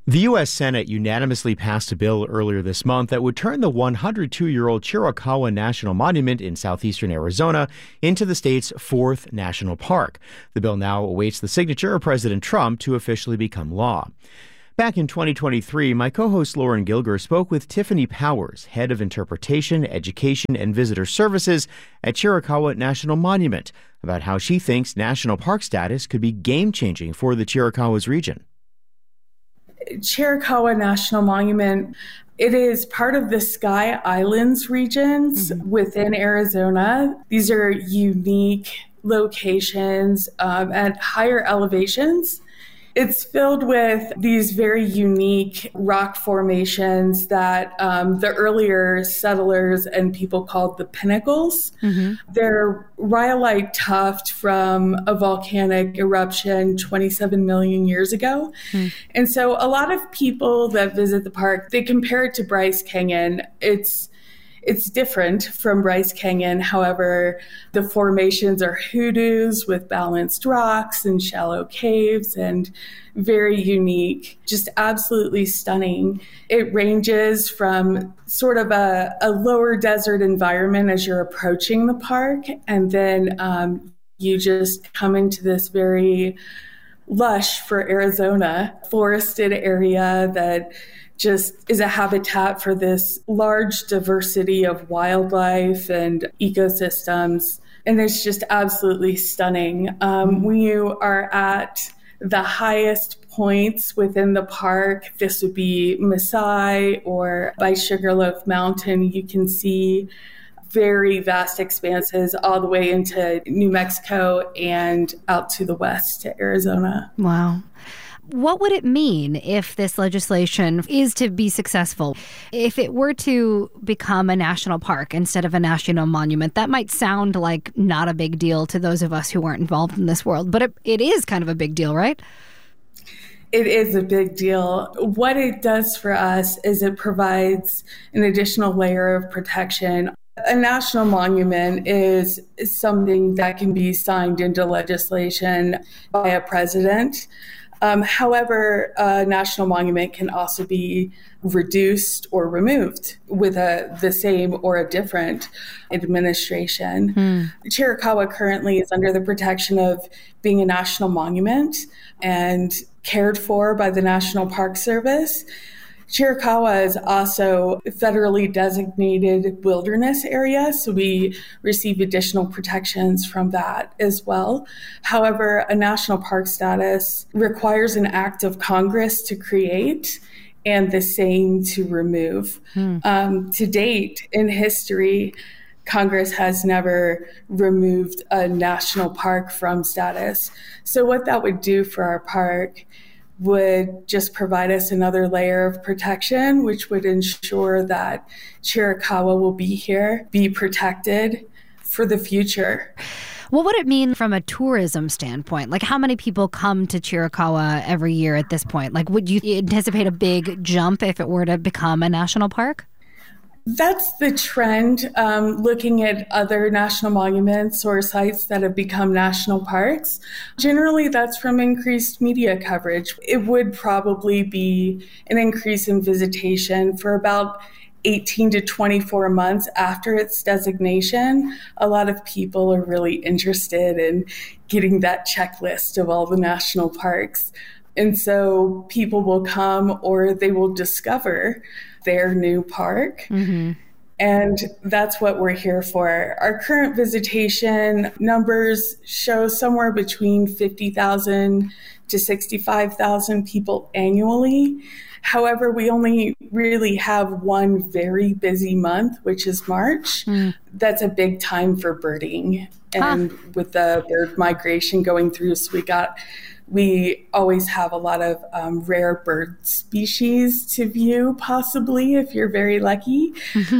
The U.S. Senate unanimously passed a bill earlier this month that would turn the 102-year-old Chiricahua National Monument in southeastern Arizona into the state's fourth national park. The bill now awaits the signature of President Trump to officially become law. Back in 2023, my co-host Lauren Gilger spoke with Tiffany Powers, head of interpretation, education, and visitor services at Chiricahua National Monument, about how she thinks national park status could be game-changing for the Chiricahuas region. Chiricahua National Monument, it is part of the Sky Islands regions within Arizona. These are unique locations at higher elevations. It's filled with these very unique rock formations that the earlier settlers and people called the pinnacles. They're rhyolite tuft from a volcanic eruption 27 million years ago. And so a lot of people that visit the park, they compare it to Bryce Canyon. It's different from Bryce Canyon. However, the formations are hoodoos with balanced rocks and shallow caves and very unique, just absolutely stunning. It ranges from sort of a lower desert environment as you're approaching the park, and then you just come into this very lush for Arizona forested area that just is a habitat for this large diversity of wildlife and ecosystems. And it's just absolutely stunning. When you are at the highest points within the park, this would be Maasai or by Sugarloaf Mountain, you can see very vast expanses all the way into New Mexico and out to the west to Arizona. Wow. What would it mean if this legislation is to be successful? If it were to become a national park instead of a national monument, that might sound like not a big deal to those of us who aren't involved in this world, but it is kind of a big deal, right? It is a big deal. What it does for us is it provides an additional layer of protection. A national monument is something that can be signed into legislation by a president. However, a national monument can also be reduced or removed with the same or a different administration. Chiricahua currently is under the protection of being a national monument and cared for by the National Park Service. Chiricahua is also a federally designated wilderness area, so we receive additional protections from that as well. However, a national park status requires an act of Congress to create and the same to remove. To date, in history, Congress has never removed a national park from status. So what that would do for our park would just provide us another layer of protection, which would ensure that Chiricahua will be here, be protected for the future. What would it mean from a tourism standpoint? Like, how many people come to Chiricahua every year at this point? Like, would you anticipate a big jump if it were to become a national park? That's the trend, looking at other national monuments or sites that have become national parks. Generally, that's from increased media coverage. It would probably be an increase in visitation for about 18 to 24 months after its designation. A lot of people are really interested in getting that checklist of all the national parks. And so people will come or they will discover their new park. And that's what we're here for. Our current visitation numbers show somewhere between 50,000 to 65,000 people annually. However, we only really have one very busy month, which is March. That's a big time for birding. And with the bird migration going through, so we always have a lot of rare bird species to view, possibly, if you're very lucky.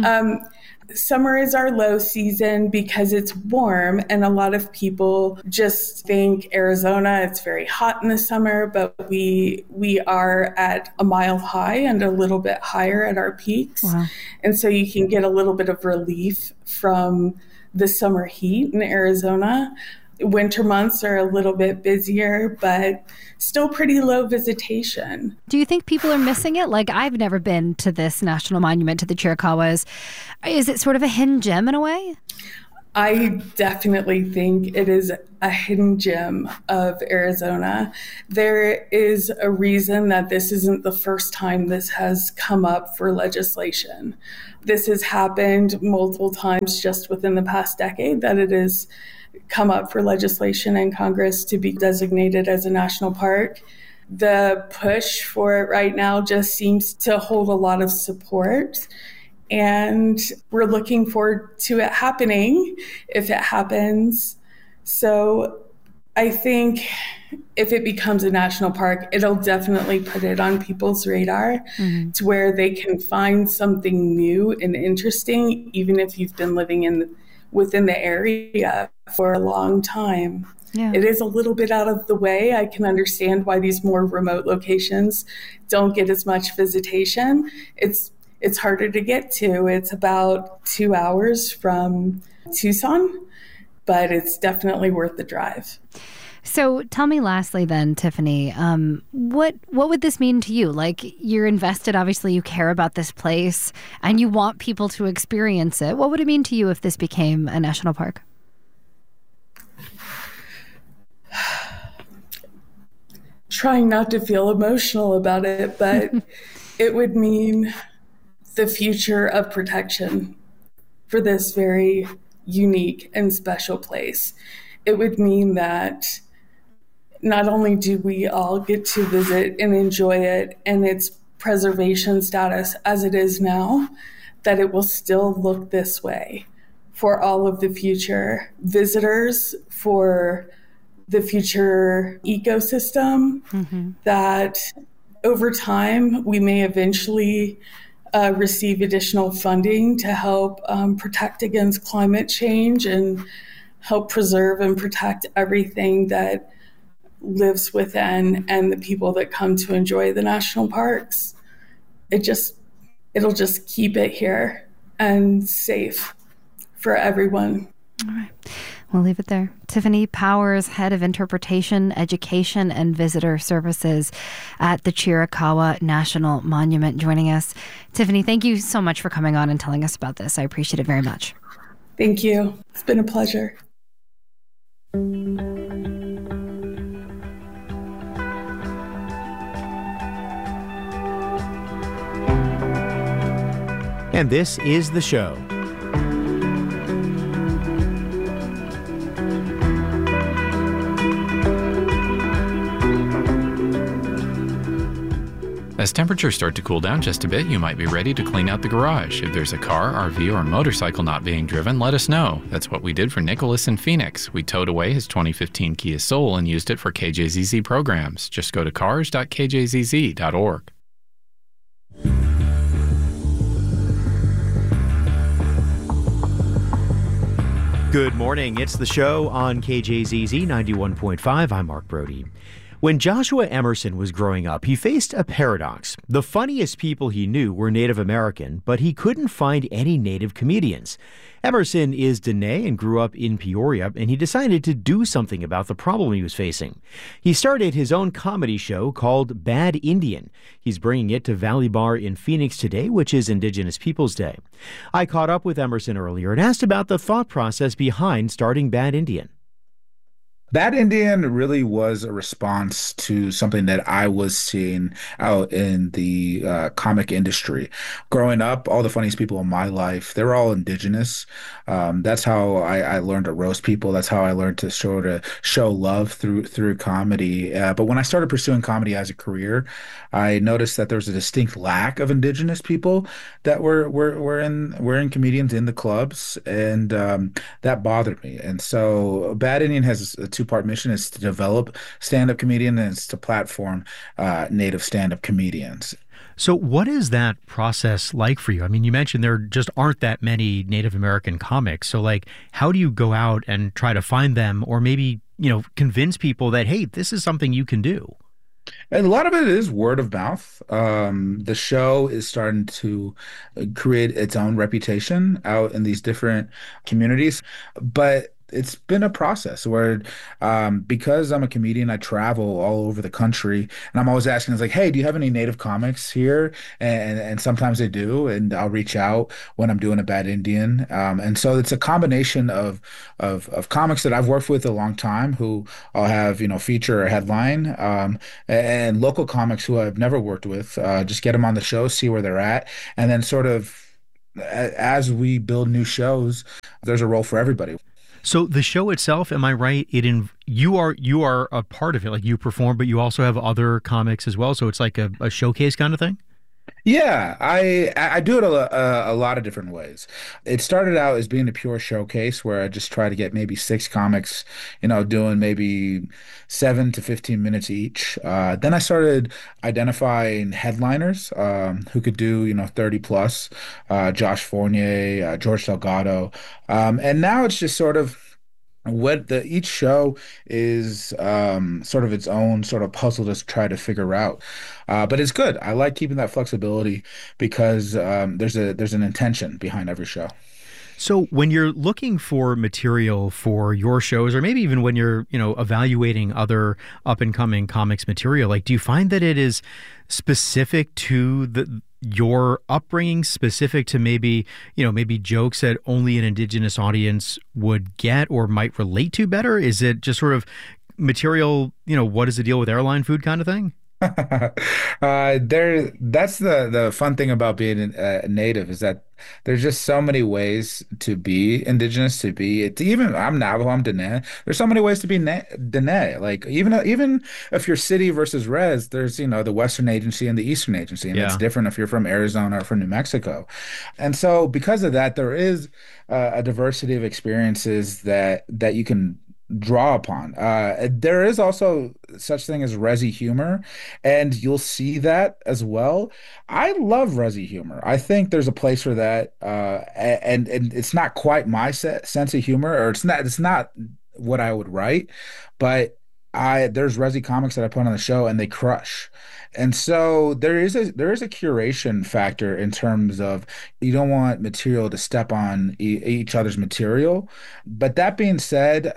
Summer is our low season because it's warm, and a lot of people just think Arizona, it's very hot in the summer, but we are at a mile high and a little bit higher at our peaks. And so you can get a little bit of relief from the summer heat in Arizona. Winter months are a little bit busier, but still pretty low visitation. Do you think people are missing it? Like, I've never been to this national monument to the Chiricahuas. Is it sort of a hidden gem in a way? I definitely think it is a hidden gem of Arizona. There is a reason that this isn't the first time this has come up for legislation. This has happened multiple times just within the past decade that it has come up for legislation in Congress to be designated as a national park. The push for it right now just seems to hold a lot of support. And we're looking forward to it happening if it happens. So I think if it becomes a national park, it'll definitely put it on people's radar to where they can find something new and interesting, even if you've been living within the area for a long time. Yeah. It is a little bit out of the way. I can understand why these more remote locations don't get as much visitation. It's harder to get to. It's about 2 hours from Tucson, but it's definitely worth the drive. So tell me lastly then, Tiffany, what would this mean to you? Like, you're invested, obviously you care about this place and you want people to experience it. What would it mean to you if this became a national park? Trying not to feel emotional about it, but it would mean the future of protection for this very unique and special place. It would mean that not only do we all get to visit and enjoy it and its preservation status as it is now, that it will still look this way for all of the future visitors, for the future ecosystem, that over time we may eventually receive additional funding to help protect against climate change and help preserve and protect everything that lives within and the people that come to enjoy the national parks. It'll just keep it here and safe for everyone. All right. We'll leave it there. Tiffany Powers, Head of Interpretation, Education, and Visitor Services at the Chiricahua National Monument, joining us. Tiffany, thank you so much for coming on and telling us about this. I appreciate it very much. Thank you. It's been a pleasure. And this is the show. As temperatures start to cool down just a bit, you might be ready to clean out the garage. If there's a car, RV, or motorcycle not being driven, let us know. That's what we did for Nicholas in Phoenix. We towed away his 2015 Kia Soul and used it for KJZZ programs. Just go to cars.kjzz.org. Good morning. It's the show on KJZZ 91.5. I'm Mark Brody. When Joshua Emerson was growing up, he faced a paradox. The funniest people he knew were Native American, but he couldn't find any Native comedians. Emerson is Dene and grew up in Peoria, and he decided to do something about the problem he was facing. He started his own comedy show called Bad Indian. He's bringing it to Valley Bar in Phoenix today, which is Indigenous Peoples Day. I caught up with Emerson earlier and asked about the thought process behind starting Bad Indian. Bad Indian really was a response to something that I was seeing out in the comic industry. Growing up, all the funniest people in my life, they were all indigenous. That's how I learned to roast people. That's how I learned to sort of show love through comedy. But when I started pursuing comedy as a career, I noticed that there was a distinct lack of indigenous people that were in comedians in the clubs, and that bothered me. And so Bad Indian has a two-part mission. Is to develop stand-up comedian, and it's to platform Native stand-up comedians. So what is that process like for you? I mean, you mentioned there just aren't that many Native American comics. So, like, how do you go out and try to find them, or maybe, convince people that, hey, this is something you can do? And a lot of it is word of mouth. The show is starting to create its own reputation out in these different communities. But it's been a process where because I'm a comedian, I travel all over the country, and I'm always asking, it's like, hey, do you have any native comics here? And sometimes they do, and I'll reach out when I'm doing a Bad Indian. And so it's a combination of comics that I've worked with a long time who I'll have, feature or headline, and local comics who I've never worked with, just get them on the show, see where they're at, and then sort of as we build new shows, there's a role for everybody. So the show itself, am I right? You are a part of it, like you perform, but you also have other comics as well. So it's like a showcase kind of thing. Yeah, I do it a lot of different ways. It started out as being a pure showcase where I just try to get maybe six comics, doing maybe 7 to 15 minutes each. Then I started identifying headliners who could do 30 plus, Josh Fournier, George Delgado, and now it's just sort of what the each show is sort of its own sort of puzzle to try to figure out. But it's good. I like keeping that flexibility because there's an intention behind every show. So when you're looking for material for your shows, or maybe even when you're, evaluating other up and coming comics material, like, do you find that it is specific to your upbringing, specific to maybe jokes that only an Indigenous audience would get or might relate to better? Is it just sort of material, what is the deal with airline food kind of thing? That's the fun thing about being a native is that there's just so many ways to be indigenous, to be it. Even I'm Navajo, I'm Dene. There's so many ways to be Dene. Like even if you're city versus res, there's the Western agency and the Eastern agency, and it's different if you're from Arizona or from New Mexico. And so because of that, there is a diversity of experiences that you can draw upon. There is also such thing as Resi humor, and you'll see that as well. I love Resi humor. I think there's a place for that, and it's not quite my sense of humor, or it's not what I would write, but there's Resi comics that I put on the show, and they crush. And so there is a curation factor in terms of you don't want material to step on each other's material. But that being said,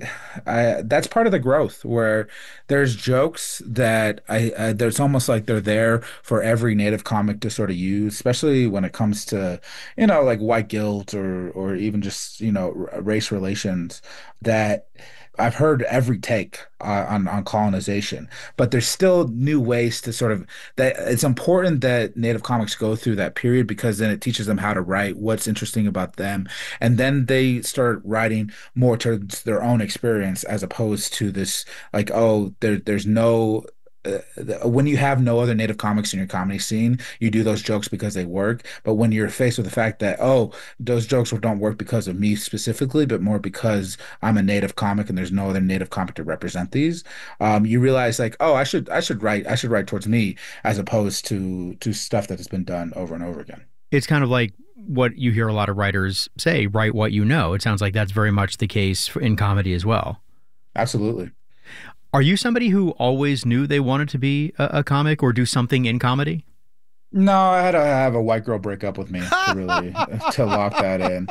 I that's part of the growth where there's jokes that there's almost like they're there for every native comic to sort of use, especially when it comes to like white guilt or even just race relations that. I've heard every take on colonization, but there's still new ways to sort of that. It's important that Native comics go through that period because then it teaches them how to write, what's interesting about them, and then they start writing more towards their own experience as opposed to this like, oh, there's no. When you have no other native comics in your comedy scene, you do those jokes because they work. But when you're faced with the fact that, oh, those jokes don't work because of me specifically, but more because I'm a native comic and there's no other native comic to represent these, you realize like, oh, I should write towards me as opposed to stuff that has been done over and over again. It's kind of like what you hear a lot of writers say, write what you know. It sounds like that's very much the case in comedy as well. Absolutely. Are you somebody who always knew they wanted to be a comic or do something in comedy? No, I had to have a white girl break up with me to really to lock that in.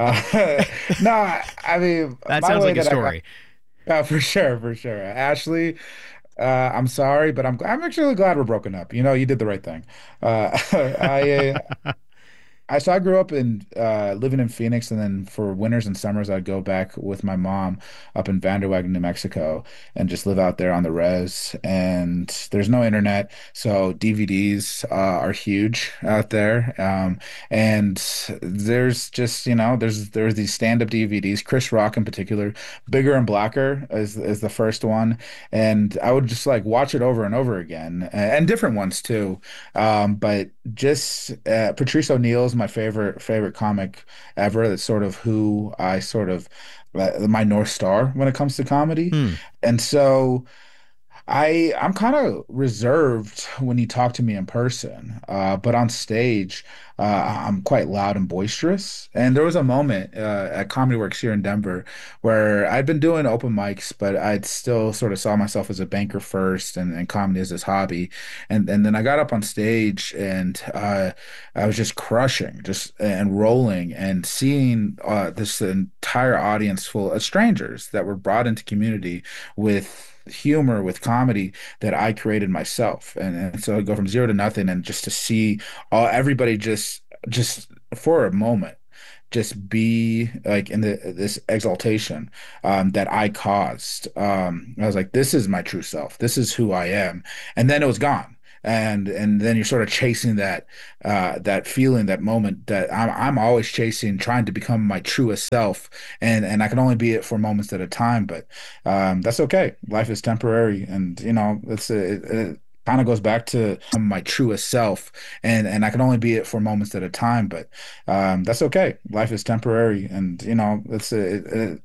No, I mean that my sounds way like a that story. for sure, for sure. Ashley, I'm sorry, but I'm actually glad we're broken up. You did the right thing. I grew up in living in Phoenix, and then for winters and summers, I'd go back with my mom up in Vanderwagen, New Mexico, and just live out there on the res. And there's no internet, so DVDs are huge out there. And there's just there's these stand-up DVDs. Chris Rock in particular, Bigger and Blacker is the first one, and I would just like watch it over and over again, and different ones too. But just Patrice O'Neill's my favorite comic ever. That's sort of who I sort of my North Star when it comes to comedy. Hmm. And so I'm kind of reserved when you talk to me in person, but on stage, I'm quite loud and boisterous. And there was a moment at Comedy Works here in Denver where I'd been doing open mics, but I'd still sort of saw myself as a banker first and comedy as this hobby. And then I got up on stage and I was just crushing, just and rolling and seeing this entire audience full of strangers that were brought into community with humor, with comedy that I created myself. And so I go from zero to nothing, and just to see everybody just for a moment just be like in this exaltation that I caused. I was like, this is my true self. This is who I am. And then it was gone. And then you're sort of chasing that feeling, that moment that I'm always chasing, trying to become my truest self, and I can only be it for moments at a time. But that's okay. Life is temporary, and it kind of goes back to my truest self, and I can only be it for moments at a time. But that's okay. Life is temporary, and it's